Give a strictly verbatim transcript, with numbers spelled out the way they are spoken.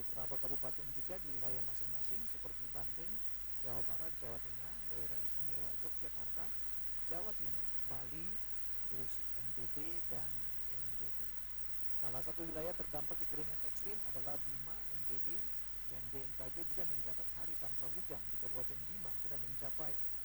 beberapa kabupaten juga di wilayah masing-masing seperti Banten, Jawa Barat, Jawa Tengah, Daerah Istimewa Yogyakarta, Jawa Timur, Bali, terus N T B dan N T B. Salah satu wilayah terdampak kekeringan ekstrim adalah Bima, N T B, dan B M K G juga mencatat hari tanpa hujan di Kabupaten Bima sudah mencapai